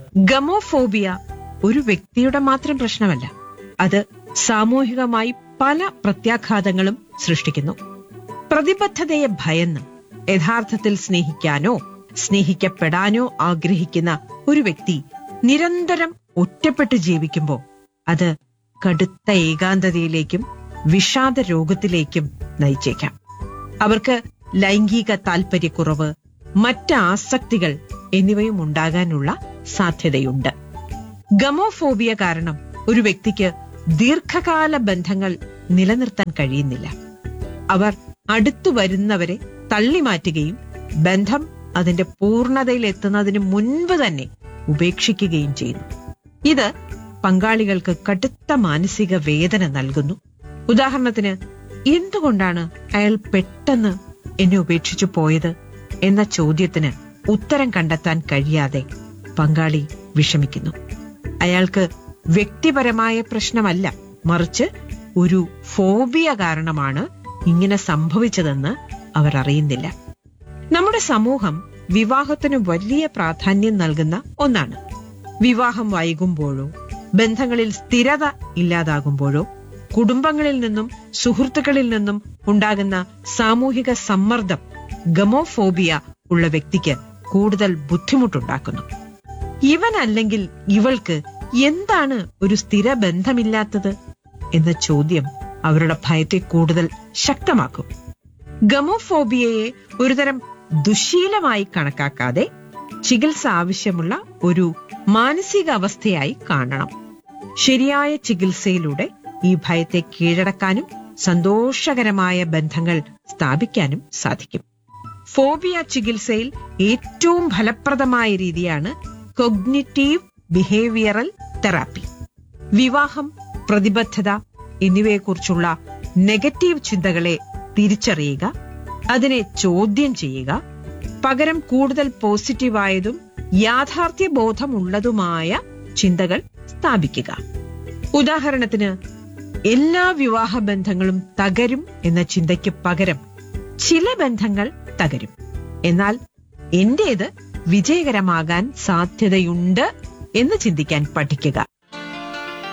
ഗമോഫോബിയ ഒരു വ്യക്തിയുടെ മാത്രം പ്രശ്നമല്ല. അത് സാമൂഹികമായി പല പ്രത്യാഘാതങ്ങളും സൃഷ്ടിക്കുന്നു. പ്രതിബദ്ധതയെ ഭയന്ന് യഥാർത്ഥത്തിൽ സ്നേഹിക്കാനോ സ്നേഹിക്കപ്പെടാനോ ആഗ്രഹിക്കുന്ന ഒരു വ്യക്തി നിരന്തരം ഒറ്റപ്പെട്ട് ജീവിക്കുമ്പോൾ അത് കടുത്ത ഏകാന്തതയിലേക്കും വിഷാദ രോഗത്തിലേക്കും നയിച്ചേക്കാം. അവർക്ക് ലൈംഗിക താൽപര്യക്കുറവ്, മറ്റ് ആസക്തികൾ എന്നിവയും ഉണ്ടാകാനുള്ള സാധ്യതയുണ്ട്. ഗമോഫോബിയ കാരണം ഒരു വ്യക്തിക്ക് ദീർഘകാല ബന്ധങ്ങൾ നിലനിർത്താൻ കഴിയുന്നില്ല. അവർ അടുത്തു വരുന്നവരെ തള്ളിമാറ്റുകയും ബന്ധം അതിന്റെ പൂർണ്ണതയിലെത്തുന്നതിന് മുൻപ് തന്നെ ഉപേക്ഷിക്കുകയും ചെയ്യുന്നു. ഇത് പങ്കാളികൾക്ക് കടുത്ത മാനസിക വേദന നൽകുന്നു. ഉദാഹരണത്തിന്, എന്തുകൊണ്ടാണ് അയാൾ പെട്ടെന്ന് എന്നെ ഉപേക്ഷിച്ചു പോയത് എന്ന ചോദ്യത്തിന് ഉത്തരം കണ്ടെത്താൻ കഴിയാതെ പങ്കാളി വിഷമിക്കുന്നു. അയാൾക്ക് വ്യക്തിപരമായ പ്രശ്നമല്ല, മറിച്ച് ഒരു ഫോബിയ കാരണമാണ് ഇങ്ങനെ സംഭവിച്ചതെന്ന് അവർ അറിയുന്നില്ല. നമ്മുടെ സമൂഹം വിവാഹത്തിന് വലിയ പ്രാധാന്യം നൽകുന്ന ഒന്നാണ്. വിവാഹം വൈകുമ്പോഴോ ബന്ധങ്ങളിൽ സ്ഥിരത ഇല്ലാതാകുമ്പോഴോ കുടുംബങ്ങളിൽ നിന്നും സുഹൃത്തുക്കളിൽ നിന്നും ഉണ്ടാകുന്ന സാമൂഹിക സമ്മർദ്ദം ഗമോഫോബിയ ഉള്ള വ്യക്തിക്ക് കൂടുതൽ ബുദ്ധിമുട്ടുണ്ടാക്കുന്നു. ഇവൻ അല്ലെങ്കിൽ ഇവൾക്ക് എന്താണ് ഒരു സ്ഥിര ബന്ധമില്ലാത്തത് എന്ന ചോദ്യം അവരുടെ ഭയത്തെ കൂടുതൽ ശക്തമാക്കും. ഗമോഫോബിയയെ ഒരുതരം ദുശ്ശീലമായി കണക്കാക്കാതെ ചികിത്സ ആവശ്യമുള്ള ഒരു മാനസികാവസ്ഥയായി കാണണം. ശരിയായ ചികിത്സയിലൂടെ ഈ ഭയത്തെ കീഴടക്കാനും സന്തോഷകരമായ ബന്ധങ്ങൾ സ്ഥാപിക്കാനും സാധിക്കും. ഫോബിയ ചികിത്സയിൽ ഏറ്റവും ഫലപ്രദമായ രീതിയാണ് കോഗ്നിറ്റീവ് ബിഹേവിയറൽ തെറാപ്പി. വിവാഹം, പ്രതിബദ്ധത എന്നിവയെക്കുറിച്ചുള്ള നെഗറ്റീവ് ചിന്തകളെ തിരിച്ചറിയുക, അതിനെ ചോദ്യം ചെയ്യുക, പകരം കൂടുതൽ പോസിറ്റീവായതും യാഥാർത്ഥ്യബോധമുള്ളതുമായ ചിന്തകൾ സ്ഥാപിക്കുക. ഉദാഹരണത്തിന്, എല്ലാ വിവാഹ ബന്ധങ്ങളും തകരും എന്ന ചിന്തയ്ക്ക് പകരം ചില ബന്ധങ്ങൾ തകരും, എന്നാൽ എന്റേത് വിജയകരമാകാൻ സാധ്യതയുണ്ട് എന്ന് ചിന്തിക്കാൻ പഠിക്കുക.